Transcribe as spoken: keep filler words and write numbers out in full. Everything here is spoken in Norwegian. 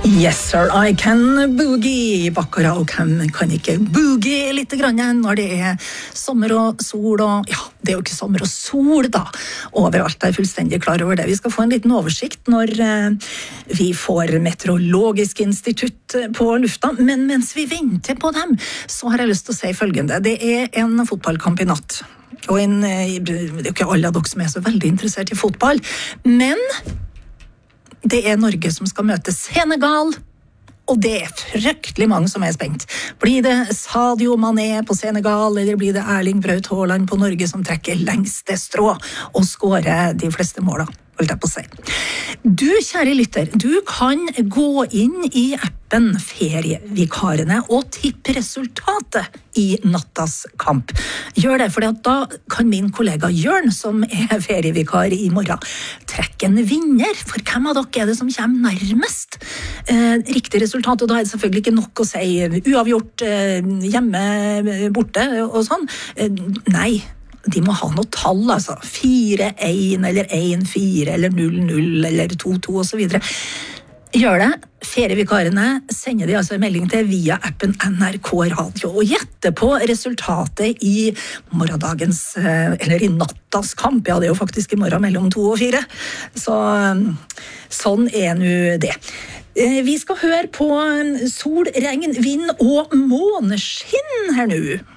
Yes, sir, I can boogie. Baccarat, hvem kan ikke boogie litt grann når det er sommer og sol og... Ja, det er jo ikke sommer og sol da. Overalt er fullstendig klar over det. Vi skal få en liten oversikt når eh, vi får Meteorologisk institutt på lufta. Men mens vi venter på dem, så har jeg lyst til å si følgende. Det er en fotballkamp i natt. Og en, det er jo ikke alle av dere som er så veldig interessert i fotball, men... Det er Norge som skal møte Senegal, og det er fryktelig mange som er spent. Blir det Sadio Mané på Senegal, eller blir det Erling Braut Haaland på Norge som trekker lengste strå og skårer de fleste målene, holdt jeg på å si. Du, kjære lytter, du kan gå inn i appen Ferievikarene og tippe resultatet i nattas kamp. Gjør det, for da kan min kollega Jørn, som er ferievikar i morgen, trekke en vinner. For hvem av dere er det som kommer nærmest eh, riktig resultat? Og da er det selvfølgelig ikke nok å si uavgjort, eh, hjemme, borte og sånn. Eh, nei. De må ha noe tall, altså. fire en eller en fire eller null null eller to to og så videre. Gjør det. Ferievikarene sender de altså en melding til via appen N R K Radio og gjetter på resultatet i morgendagens, eller i nattas kamp. Ja, det er jo faktisk i morgen mellom to og fire. Så sånn er nå det. Vi skal høre på sol, regn, vind og måneskinn her nå.